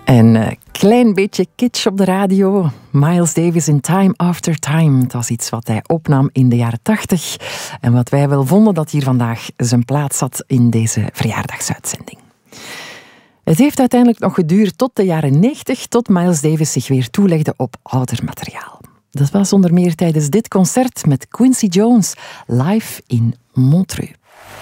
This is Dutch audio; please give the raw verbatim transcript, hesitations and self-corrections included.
Een uh, klein beetje kitsch op de radio. Miles Davis in Time After Time. Dat was iets wat hij opnam in de jaren tachtig. En wat wij wel vonden dat hier vandaag zijn plaats had in deze verjaardagsuitzending. Het heeft uiteindelijk nog geduurd tot de jaren negentig, tot Miles Davis zich weer toelegde op ouder materiaal. Dat was onder meer tijdens dit concert met Quincy Jones live in Montreux.